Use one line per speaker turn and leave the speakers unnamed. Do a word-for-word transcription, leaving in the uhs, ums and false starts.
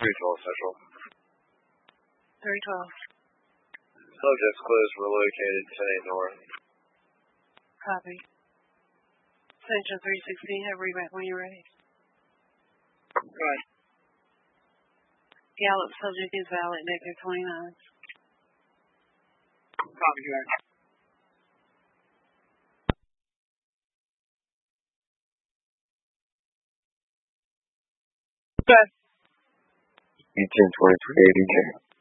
three twelve Central.
three twelve.
Subjects closed were located ten eight North.
Copy. Central three sixteen, have read when you're ready.
Right.
Gallup subject is valid, negative twenty-nine.
Copy, Jack.
E ten twenty-three eighty.